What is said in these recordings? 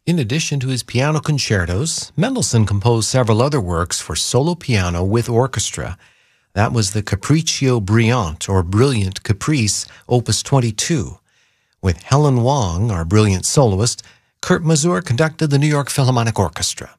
In addition to his piano concertos, Mendelssohn composed several other works for solo piano with orchestra. That was the Capriccio Brilliant, or Brilliant Caprice, Opus 22. With Helen Wong, our brilliant soloist, Kurt Masur conducted the New York Philharmonic Orchestra.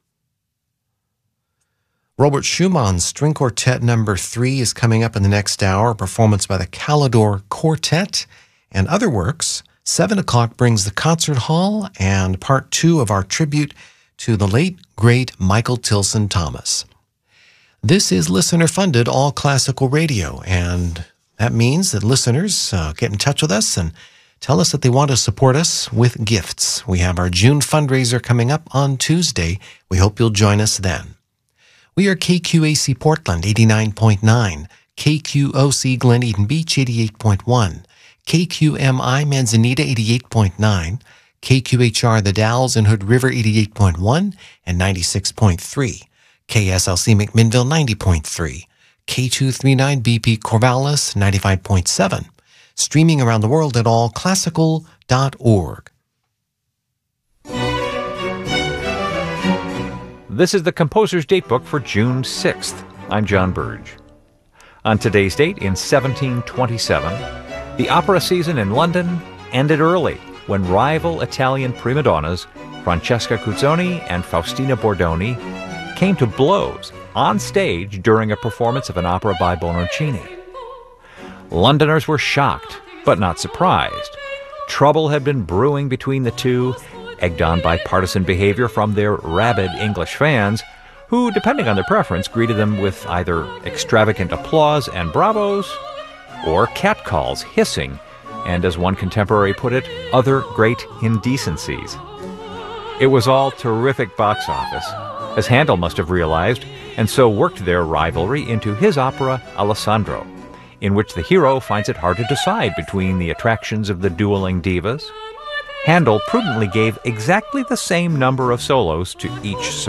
Robert Schumann's String Quartet No. 3 is coming up in the next hour, a performance by the Calidore Quartet and other works. 7 o'clock brings the concert hall and part 2 of our tribute to the late, great Michael Tilson Thomas. This is listener-funded all classical radio, and that means that listeners get in touch with us and tell us that they want to support us with gifts. We have our June fundraiser coming up on Tuesday. We hope you'll join us then. We are KQAC Portland 89.9, KQOC Glen Eden Beach 88.1, KQMI Manzanita 88.9, KQHR The Dalles and Hood River 88.1 and 96.3, KSLC McMinnville 90.3, K239 BP Corvallis 95.7, streaming around the world at allclassical.org. This is the Composer's Datebook for June 6th. I'm John Burge. On today's date, in 1727, the opera season in London ended early when rival Italian prima donnas Francesca Cuzzoni and Faustina Bordoni came to blows on stage during a performance of an opera by Bononcini. Londoners were shocked, but not surprised. Trouble had been brewing between the two, egged on by partisan behavior from their rabid English fans, who, depending on their preference, greeted them with either extravagant applause and bravos, or catcalls, hissing, and, as one contemporary put it, other great indecencies. It was all terrific box office, as Handel must have realized, and so worked their rivalry into his opera Alessandro, in which the hero finds it hard to decide between the attractions of the dueling divas. Handel prudently gave exactly the same number of solos to each